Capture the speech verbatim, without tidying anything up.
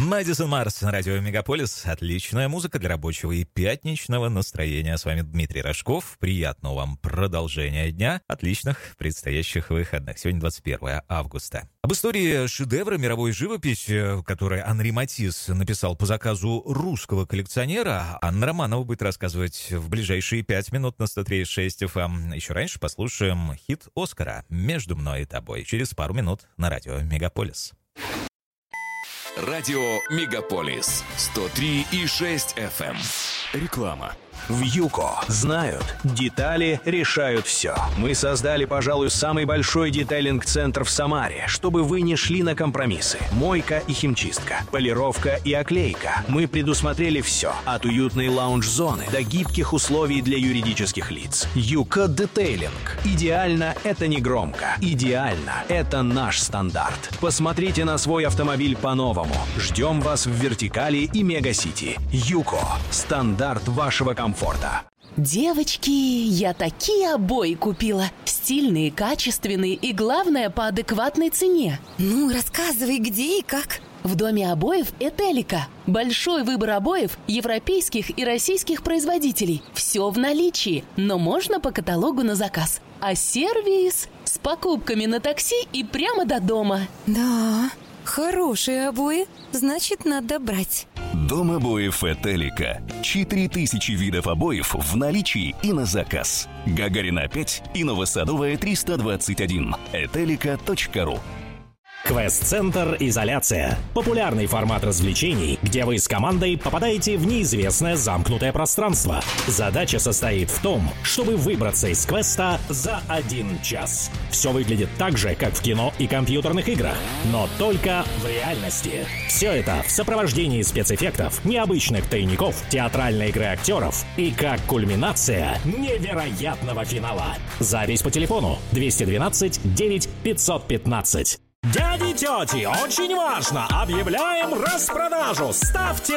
Мэдисон Марс на радио Мегаполис. Отличная музыка для рабочего и пятничного настроения. С вами Дмитрий Рожков. Приятного вам продолжения дня. Отличных предстоящих выходных. Сегодня двадцать первое августа. Об истории шедевра мировой живописи, который Анри Матисс написал по заказу русского коллекционера, Анна Романова будет рассказывать в ближайшие пять минут на сто три и шесть эф эм. Еще раньше послушаем хит Оскара «Между мной и тобой» через пару минут на радио Мегаполис. Радио Мегаполис сто три и шесть эф эм. Реклама. В ЮКО знают, детали решают все. Мы создали, пожалуй, самый большой детейлинг-центр в Самаре, чтобы вы не шли на компромиссы. Мойка и химчистка, полировка и оклейка. Мы предусмотрели все, от уютной лаунж-зоны до гибких условий для юридических лиц. ЮКО Детейлинг. Идеально — это не громко. Идеально — это наш стандарт. Посмотрите на свой автомобиль по-новому. Ждем вас в Вертикали и Мегасити. ЮКО. Стандарт вашего комфорта. Девочки, я такие обои купила. Стильные, качественные и, главное, по адекватной цене. Ну, рассказывай, где и как. В доме обоев «Этелика». Большой выбор обоев европейских и российских производителей. Все в наличии, но можно по каталогу на заказ. А сервис с покупками на такси и прямо до дома. Да, хорошие обои, значит, надо брать. Дом обоев «Этелика». четыре тысячи видов обоев в наличии и на заказ. Гагарина пять и Новосадовая триста двадцать один. этелика точка ру. Квест-центр «Изоляция». Популярный формат развлечений, где вы с командой попадаете в неизвестное замкнутое пространство. Задача состоит в том, чтобы выбраться из квеста за один час. Все выглядит так же, как в кино и компьютерных играх, но только в реальности. Все это в сопровождении спецэффектов, необычных тайников, театральной игры актеров и как кульминация невероятного финала. Запись по телефону двести двенадцать девять пятьсот пятнадцать. Дяди, тети, очень важно! Объявляем распродажу! Ставьте